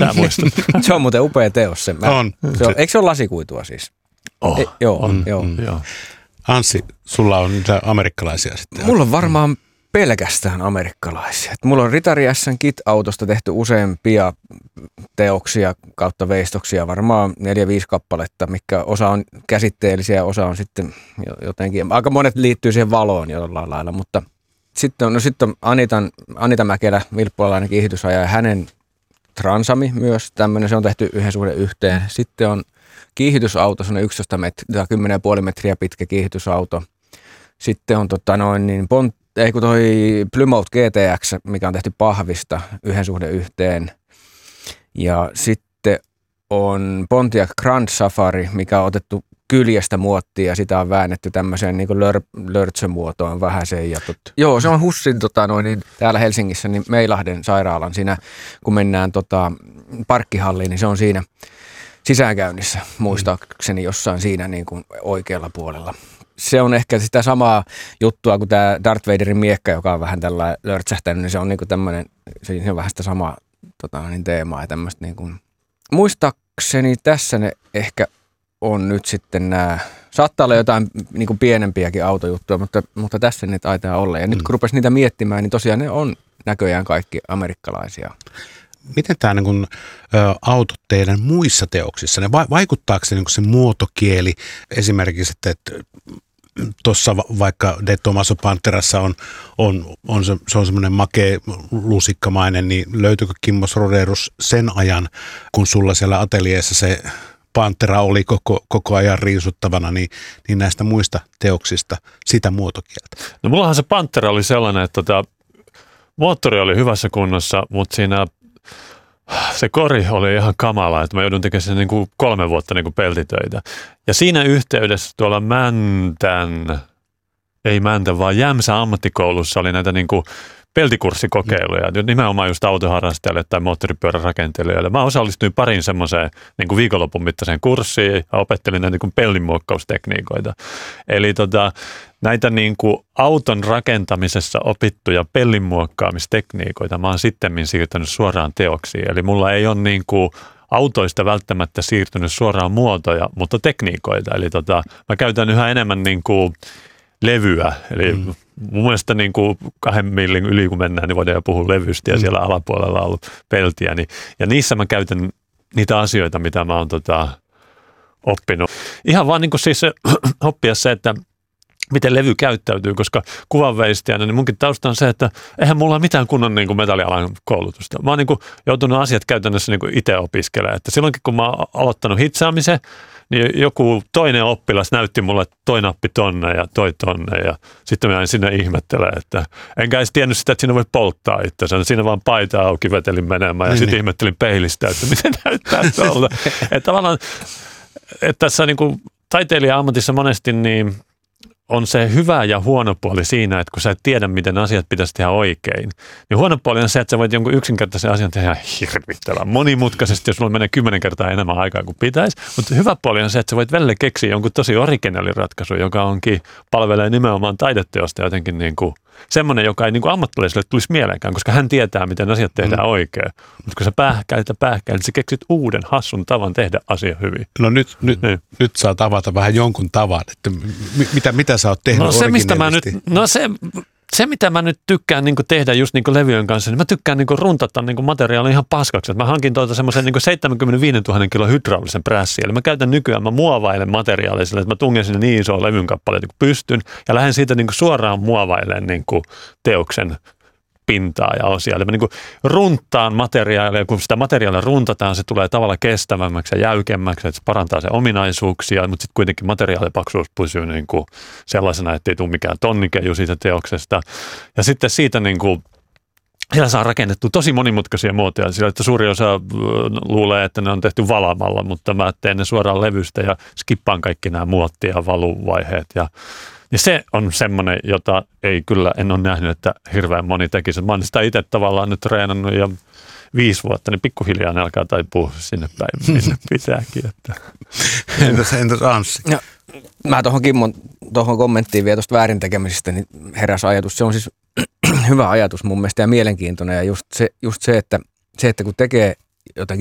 Sä muistat. Se on muuten upea teos. Eikö se ole lasikuitua siis? Joo. Anssi, sulla on niitä amerikkalaisia sitten. Mulla on varmaan pelkästään amerikkalaisia. Mulla on Ritari S:n Kit-autosta tehty useampia teoksia kautta veistoksia, varmaan 4-5 kappaletta, mikä osa on käsitteellisiä ja osa on sitten jotenkin, aika monet liittyy siihen valoon jollain lailla, mutta sitten on Anita Mäkelä, vilppulalainen kiihdytysajaja, hänen Transami myös tämmöinen, se on tehty 1:1. Sitten on kiihdytysauto, semmoinen 10,5 metriä pitkä kiihdytysauto. Sitten on toi Plymouth GTX, mikä on tehty pahvista 1:1. Ja sitten on Pontiac Grand Safari, mikä on otettu kyljestä muottiin ja sitä on väännetty tämmöiseen niin kuin lörtsömuotoon vähäiseen. Joo, se on Hussin täällä Helsingissä, niin Meilahden sairaalan siinä, kun mennään parkkihalliin, niin se on siinä sisäänkäynnissä, muistaakseni jossain siinä niin kuin oikealla puolella. Se on ehkä sitä samaa juttua kuin tämä Darth Vaderin miekka, joka on vähän tällä lörtsähtänyt, niin se on niin kuin tämmöinen, se on vähän sitä samaa teemaa ja tämmöistä niin kuin. Muistaakseni tässä ne ehkä on nyt sitten nämä, saattaa olla jotain niin kuin pienempiäkin autojuttuja, mutta tässä ne taitaa olla. Ja nyt kun rupesi niitä miettimään, niin tosiaan ne on näköjään kaikki amerikkalaisia. Miten tämä niin autot teidän muissa teoksissa, ne vaikuttaako se, niin se muotokieli esimerkiksi, että tuossa vaikka De Tomaso Panterassa se on semmoinen makea lusikkamainen, niin löytyykö Kimmos Roderus sen ajan, kun sulla siellä ateljeessa se Pantera oli koko ajan riisuttavana, niin näistä muista teoksista sitä muotokieltä? No mullahan se Pantera oli sellainen, että moottori oli hyvässä kunnossa, mutta siinä se kori oli ihan kamala, että mä joudun tekemään sen 3 vuotta peltitöitä. Ja siinä yhteydessä tuolla Jämsän ammattikoulussa oli näitä peltikurssikokeiluja, nimenomaan just autoharrastajille tai moottoripyörän rakentelijoille. Mä osallistuin pariin semmoiseen viikonlopun mittaiseen kurssiin ja opettelin näitä pellinmuokkaustekniikoita. Eli näitä auton rakentamisessa opittuja pellinmuokkaamistekniikoita mä oon sittemmin siirtänyt suoraan teoksiin. Eli mulla ei ole autoista välttämättä siirtynyt suoraan muotoja, mutta tekniikoita. Eli mä käytän yhä enemmän levyä, eli mun mielestä 2 millin yli kun mennään, niin voidaan jo puhua levystä ja siellä alapuolella on ollut peltiä. Ja niissä mä käytän niitä asioita, mitä mä oon oppinut. Ihan vaan siis oppia se, että miten levy käyttäytyy, koska kuvanveistijänä, niin munkin tausta on se, että eihän mulla ole mitään kunnon metallialan koulutusta. Mä oon joutunut asiat käytännössä itse opiskelemaan. Että silloinkin kun mä oon aloittanut hitsaamisen, niin joku toinen oppilas näytti mulle, että toi nappi tonne ja toi tonne ja sitten mä jäin sinne ihmettelemään, että enkä edes tiennyt sitä, että siinä voi polttaa itsensä. Siinä vaan paita auki vetelin menemään ja sitten ihmettelin peilistä, että miten näyttää tuolta. Että tavallaan, että tässä taiteilija-ammatissa monesti niin on se hyvä ja huono puoli siinä, että kun sä et tiedä, miten asiat pitäisi tehdä oikein, niin huono puoli on se, että sä voit jonkun yksinkertaisen asian tehdä hirvittävän monimutkaisesti, jos sulla menee 10 kertaa enemmän aikaa kuin pitäisi. Mutta hyvä puoli on se, että sä voit välillä keksiä jonkun tosi originaalin ratkaisu, joka palvelee nimenomaan taideteosta jotenkin semmoinen, joka ei ammattilaiselle tulisi mieleenkään, koska hän tietää, miten asiat tehdään oikein. Mutta kun sä pähkäilet, niin sä keksit uuden hassun tavan tehdä asia hyvin. No nyt saa tavata vähän jonkun tavan, että mitä sä oot tehnyt originellisesti? Se, mitä mä nyt tykkään tehdä just levyjen kanssa, niin mä tykkään runtata materiaalia ihan paskaksi. Mä hankin semmoisen 75 000 kilon hydraulisen prässin. Eli mä käytän nykyään, mä muovailen materiaalia sillä, että mä tungen sinne niin isoa levyn kappaleita kuin pystyn. Ja lähden siitä suoraan muovailemaan teoksen pintaa ja osia. Eli mä runtaan materiaalia, ja kun sitä materiaalia runtataan, se tulee tavallaan kestävämmäksi ja jäykemmäksi, että se parantaa sen ominaisuuksia, mutta sitten kuitenkin materiaalipaksuus pysyy sellaisena, ettei tule mikään tonnikeju siitä teoksesta. Ja sitten siitä siellä saa rakennettu tosi monimutkaisia muotoja, sillä että suuri osa luulee, että ne on tehty valaamalla, mutta mä teen ne suoraan levystä ja skippaan kaikki nämä muotti- ja valuvaiheet ja se on semmoinen, jota en ole nähnyt, että hirveän moni tekisi. Mä oon sitä itse tavallaan nyt treenannut jo 5 vuotta, niin pikkuhiljaa ne alkaa taipua sinne päin, minne pitääkin. Että. Entäs Anssi? Ja, mä tuohon Kimmon kommenttiin vielä tuosta väärintekemisestä, niin heräsi ajatus. Se on siis hyvä ajatus mun mielestä ja mielenkiintoinen. Ja just se, että kun tekee